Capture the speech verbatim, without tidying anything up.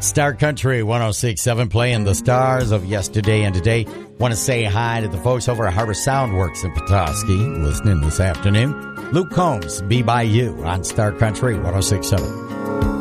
Star Country one oh six point seven, playing the stars of yesterday and today. Want to say hi to the folks over at Harbor Sound Works in Petoskey listening this afternoon. Luke Combs, Be By You on Star Country one oh six point seven.